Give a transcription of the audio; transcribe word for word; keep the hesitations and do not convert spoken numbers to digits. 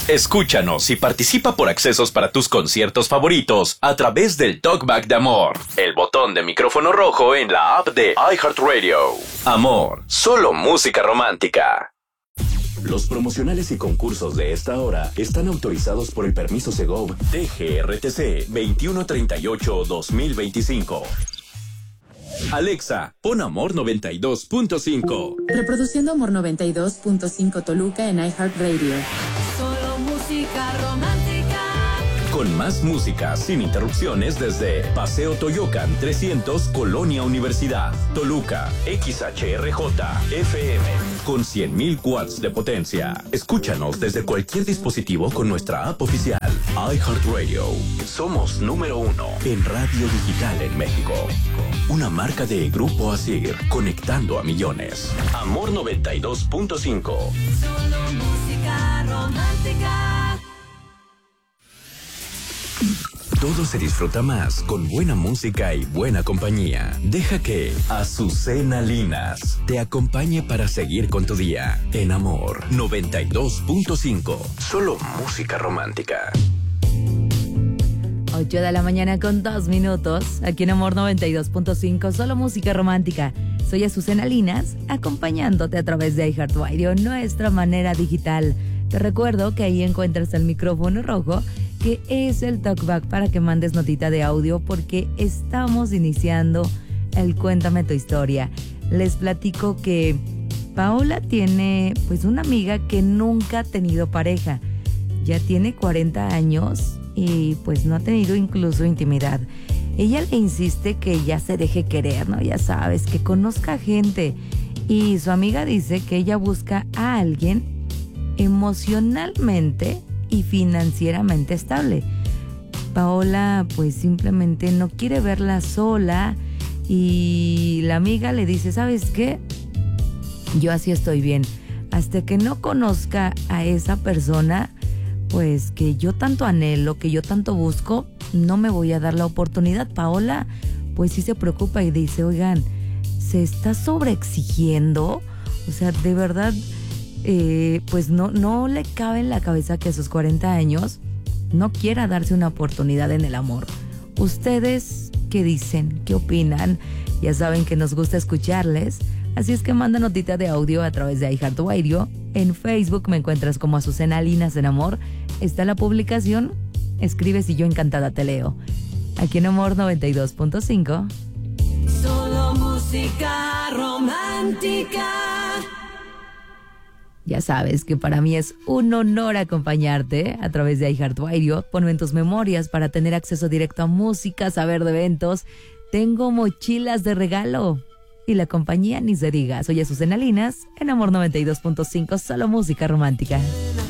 Escúchanos y participa por accesos para tus conciertos favoritos a través del Talkback de Amor, el botón de micrófono rojo en la app de iHeartRadio. Amor, solo música romántica. Los promocionales y concursos de esta hora están autorizados por el permiso Segov T G R T C veintiuno treinta y ocho dos mil veinticinco. Alexa, pon Amor noventa y dos punto cinco. Reproduciendo Amor noventa y dos punto cinco Toluca en iHeartRadio. Solo música romántica. Con más música sin interrupciones desde Paseo Toyocan trescientos, Colonia Universidad, Toluca, X H R J F M, con cien mil watts de potencia. Escúchanos desde cualquier dispositivo con nuestra app oficial, iHeartRadio. Somos número uno en radio digital en México. Una marca de Grupo Asir, conectando a millones. Amor noventa y dos punto cinco. Solo música romántica. Todo se disfruta más con buena música y buena compañía. Deja que Azucena Linas te acompañe para seguir con tu día. En Amor noventa y dos punto cinco. Solo música romántica. ocho de la mañana con dos minutos. Aquí en Amor noventa y dos punto cinco. Solo música romántica. Soy Azucena Linas, acompañándote a través de iHeartRadio, nuestra manera digital. Te recuerdo que ahí encuentras el micrófono rojo, que es el talkback para que mandes notita de audio, porque estamos iniciando el Cuéntame tu historia. Les platico que Paola tiene pues una amiga que nunca ha tenido pareja. Ya tiene cuarenta años y pues no ha tenido incluso intimidad. Ella le insiste que ya se deje querer, ¿no? Ya sabes, que conozca gente. Y su amiga dice que ella busca a alguien emocionalmente y financieramente estable. Paola pues simplemente no quiere verla sola y la amiga le dice, ¿sabes qué? Yo así estoy bien. Hasta que no conozca a esa persona pues que yo tanto anhelo, que yo tanto busco, no me voy a dar la oportunidad. Paola pues sí se preocupa y dice, oigan, ¿se está sobreexigiendo? O sea, de verdad... Eh, pues no, no le cabe en la cabeza que a sus cuarenta años no quiera darse una oportunidad en el amor. ¿Ustedes qué dicen? ¿Qué opinan? Ya saben que nos gusta escucharles, así es que manda notita de audio a través de iHeartRadio. En Facebook me encuentras como Azucena Linas en Amor. Está la publicación, escribes y yo encantada te leo. Aquí en Amor noventa y dos punto cinco. Solo música romántica. Ya sabes que para mí es un honor acompañarte a través de iHeartRadio. Ponme en tus memorias para tener acceso directo a música, saber de eventos. Tengo mochilas de regalo. Y la compañía ni se diga. Soy Azucena Linas en Amor noventa y dos punto cinco, solo música romántica.